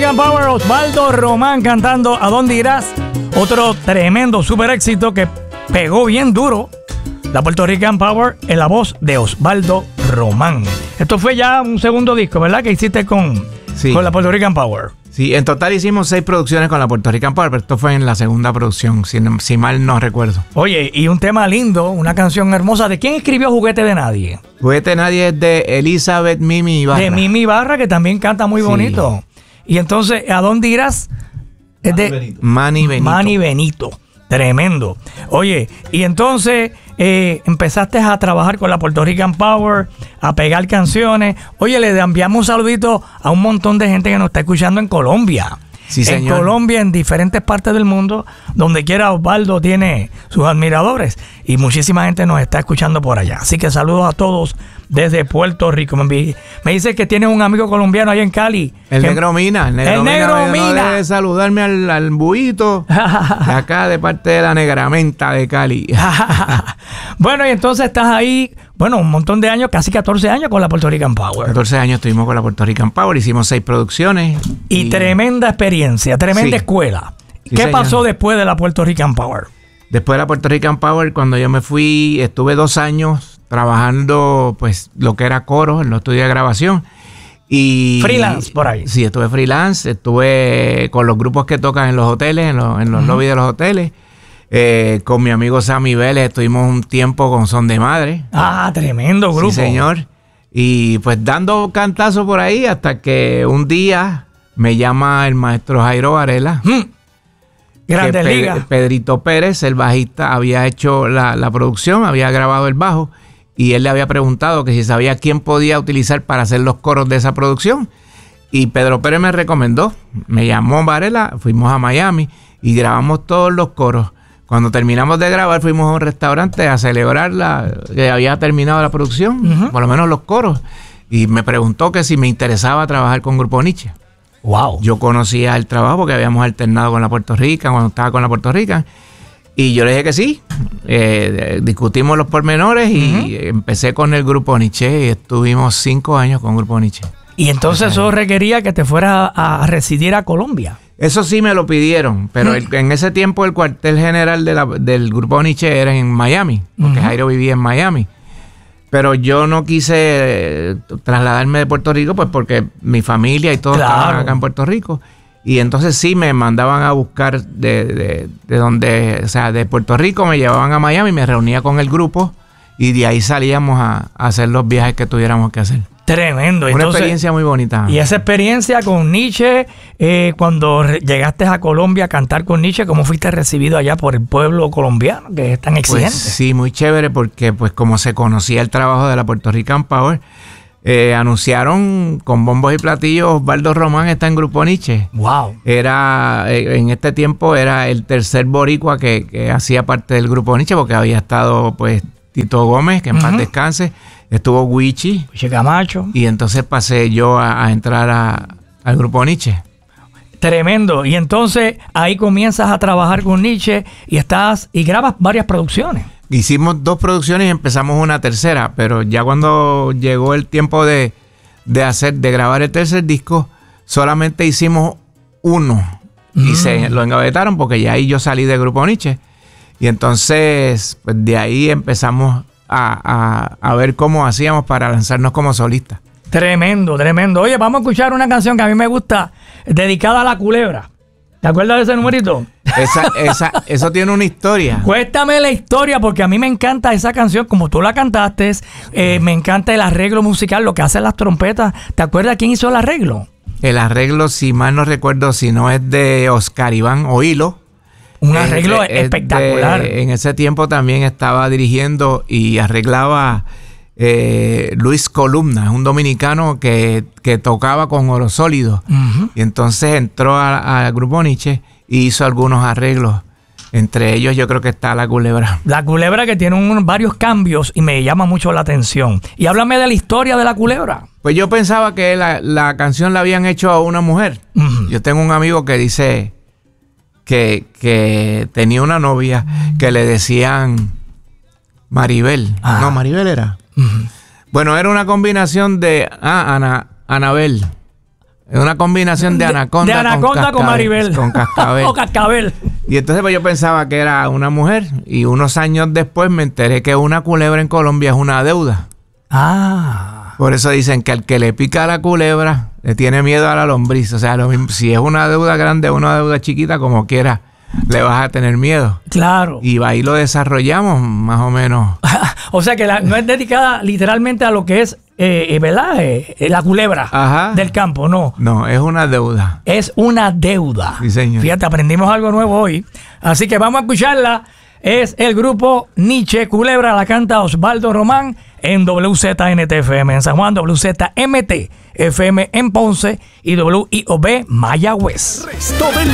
Rican Power, Osvaldo Román cantando ¿A dónde irás? Otro tremendo super éxito que pegó bien duro. La Puerto Rican Power en la voz de Osvaldo Román. Esto fue ya un segundo disco, ¿verdad? Que hiciste con la Puerto Rican Power. Sí, en total hicimos 6 producciones con la Puerto Rican Power, pero esto fue en la segunda producción, si mal no recuerdo. Oye, y un tema lindo, una canción hermosa. ¿De quién escribió Juguete de Nadie? Juguete de Nadie es de Elizabeth Mimi Ibarra. De Mimi Ibarra, que también canta muy bonito. Y entonces, ¿A dónde irás? Es de Manny Benito. Manny Benito. Tremendo. Oye, y entonces empezaste a trabajar con la Puerto Rican Power, a pegar canciones. Oye, le enviamos un saludito a un montón de gente que nos está escuchando en Colombia. Sí, en señor. Colombia, en diferentes partes del mundo, donde quiera Osvaldo tiene sus admiradores y muchísima gente nos está escuchando por allá. Así que saludos a todos desde Puerto Rico. Me dice que tienes un amigo colombiano allá en Cali. El Negro Mina. El Negro Mina. De saludarme al buito de acá de parte de la Negramenta de Cali. Bueno, y entonces estás ahí, un montón de años, casi 14 años con la Puerto Rican Power. 14 años estuvimos con la Puerto Rican Power, hicimos 6 producciones. Y tremenda experiencia, tremenda escuela. Sí, ¿Qué pasó después de la Puerto Rican Power? Después de la Puerto Rican Power, cuando yo me fui, estuve 2 años trabajando, pues, lo que era coro en los estudios de grabación. Y freelance por ahí. Sí, estuve freelance, estuve con los grupos que tocan en los hoteles, en los lobbies de los hoteles. Con mi amigo Sammy Vélez estuvimos un tiempo con Son de Madre. Ah, tremendo grupo. Sí, señor. Y pues dando cantazos por ahí hasta que un día me llama el maestro Jairo Varela. Grandes Ligas. Pedrito Pérez, el bajista, había hecho la producción, había grabado el bajo y él le había preguntado que si sabía quién podía utilizar para hacer los coros de esa producción. Y Pedro Pérez me recomendó, me llamó Varela, fuimos a Miami y grabamos todos los coros. Cuando terminamos de grabar, fuimos a un restaurante a celebrar que había terminado la producción, por lo menos los coros. Y me preguntó que si me interesaba trabajar con Grupo Nietzsche. Wow. Yo conocía el trabajo porque habíamos alternado con la Puerto Rican cuando estaba con la Puerto Rican. Y yo le dije que sí. Discutimos los pormenores y empecé con el Grupo Nietzsche y estuvimos 5 años con Grupo Nietzsche. Y entonces eso requería que te fueras a residir a Colombia. Eso sí me lo pidieron, pero en ese tiempo el cuartel general del Grupo Nietzsche era en Miami, porque Jairo vivía en Miami. Pero yo no quise trasladarme de Puerto Rico, pues porque mi familia y todos estaban acá en Puerto Rico. Y entonces sí me mandaban a buscar de donde, o sea, de Puerto Rico me llevaban a Miami, me reunía con el grupo y de ahí salíamos a hacer los viajes que tuviéramos que hacer. Tremendo. Una experiencia muy bonita. Y esa experiencia con Nietzsche, cuando llegaste a Colombia a cantar con Nietzsche, ¿cómo fuiste recibido allá por el pueblo colombiano, que es tan exigente? Pues sí, muy chévere, porque pues como se conocía el trabajo de la Puerto Rican Power, anunciaron con bombos y platillos, Osvaldo Román está en Grupo Nietzsche. Wow. En este tiempo era el tercer boricua que hacía parte del Grupo Nietzsche, porque había estado pues Tito Gómez, que en paz descanse, estuvo Wichi Camacho. Y entonces pasé yo a entrar al Grupo Nietzsche. Tremendo. Y entonces ahí comienzas a trabajar con Nietzsche y grabas varias producciones. Hicimos 2 producciones y empezamos una tercera, pero ya cuando llegó el tiempo de grabar el tercer disco, solamente hicimos 1 y se lo engavetaron porque ya ahí yo salí del Grupo Nietzsche. Y entonces, pues de ahí empezamos a ver cómo hacíamos para lanzarnos como solistas. Tremendo, tremendo. Oye, vamos a escuchar una canción que a mí me gusta, dedicada a la culebra. ¿Te acuerdas de ese numerito? Eso tiene una historia. Cuéntame la historia, porque a mí me encanta esa canción, como tú la cantaste. Me encanta el arreglo musical, lo que hacen las trompetas. ¿Te acuerdas quién hizo el arreglo? El arreglo, si mal no recuerdo, si no es de Oscar Iván Oilo. Un arreglo espectacular. En ese tiempo también estaba dirigiendo y arreglaba Luis Columna, un dominicano que tocaba con oro sólido. Y entonces entró al Grupo Nietzsche y hizo algunos arreglos. Entre ellos yo creo que está La Culebra. La Culebra, que tiene varios cambios y me llama mucho la atención. Y háblame de la historia de La Culebra. Pues yo pensaba que la canción la habían hecho a una mujer. Yo tengo un amigo que dice que tenía una novia que le decían Maribel. No, Maribel era. Bueno, era una combinación de Anabel. Es una combinación de anaconda, de anaconda con Maribel. Con cascabel. O cascabel. Y entonces pues yo pensaba que era una mujer. Y unos años después me enteré que una culebra en Colombia es una deuda. Ah. Por eso dicen que al que le pica a la culebra le tiene miedo a la lombriz. O sea, lo mismo, si es una deuda grande o una deuda chiquita, como quiera, le vas a tener miedo. Claro. Y ahí lo desarrollamos más o menos. O sea que no es dedicada literalmente a lo que es, ¿verdad? La culebra. Ajá. Del campo, no. No, es una deuda. Es una deuda. Sí, señor. Fíjate, aprendimos algo nuevo hoy. Así que vamos a escucharla. Es el grupo Nietzsche Culebra, la canta Osvaldo Román en WZNT-FM en San Juan, WZMT-FM en Ponce y WIOB Mayagüez.